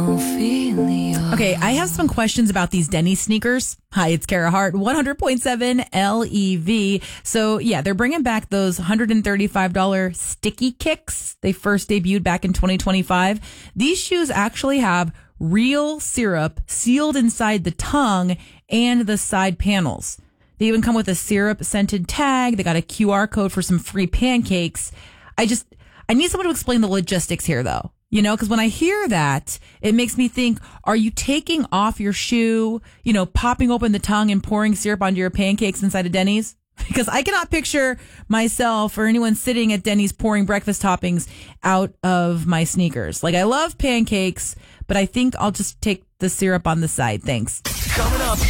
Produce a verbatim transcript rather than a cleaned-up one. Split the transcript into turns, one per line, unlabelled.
Okay, I have some questions about these Denny's sneakers. Hi, it's Kara Hart, one hundred point seven L E V. So, yeah, they're bringing back those one hundred thirty-five dollars sticky kicks. They first debuted back in twenty twenty-five. These shoes actually have real syrup sealed inside the tongue and the side panels. They even come with a syrup scented tag. They got a Q R code for some free pancakes. I just, I need someone to explain the logistics here, though. You know, because when I hear that, it makes me think, are you taking off your shoe, you know, popping open the tongue and pouring syrup onto your pancakes inside of Denny's? Because I cannot picture myself or anyone sitting at Denny's pouring breakfast toppings out of my sneakers. Like, I love pancakes, but I think I'll just take the syrup on the side. Thanks.
Coming up